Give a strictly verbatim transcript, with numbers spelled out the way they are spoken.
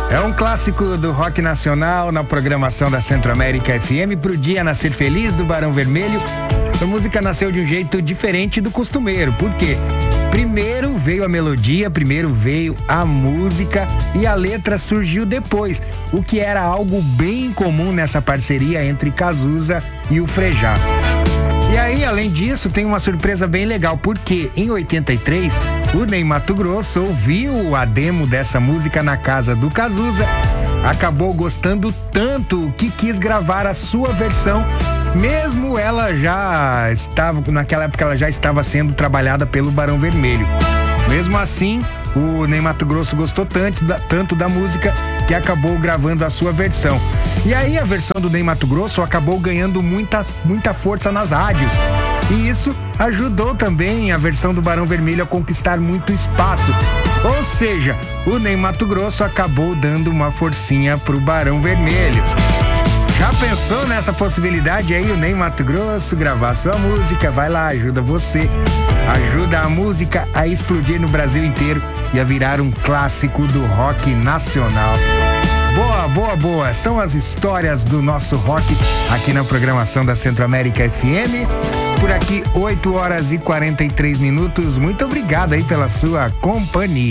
É um clássico do rock nacional na programação da Centro-América F M pro Dia Nascer Feliz do Barão Vermelho. Essa música nasceu de um jeito diferente do costumeiro. Por quê? Primeiro veio a melodia, primeiro veio a música e a letra surgiu depois, o que era algo bem comum nessa parceria entre Cazuza e o Frejá. E aí, além disso, tem uma surpresa bem legal, porque em oitenta e três, o Ney Matogrosso ouviu a demo dessa música na casa do Cazuza, acabou gostando tanto que quis gravar a sua versão, mesmo ela já estava, naquela época ela já estava sendo trabalhada pelo Barão Vermelho. Mesmo assim, o Ney Matogrosso gostou tanto da, tanto da música que acabou gravando a sua versão. E aí a versão do Ney Matogrosso acabou ganhando muita, muita força nas rádios. E isso ajudou também a versão do Barão Vermelho a conquistar muito espaço. Ou seja, o Ney Matogrosso acabou dando uma forcinha pro Barão Vermelho. Já pensou nessa possibilidade aí, o Ney Matogrosso gravar sua música? Vai lá, ajuda você. Ajuda a música a explodir no Brasil inteiro e a virar um clássico do rock nacional. Boa, boa, boa. São as histórias do nosso rock aqui na programação da Centro-América F M. Por aqui, oito horas e quarenta e três minutos. Muito obrigado aí pela sua companhia.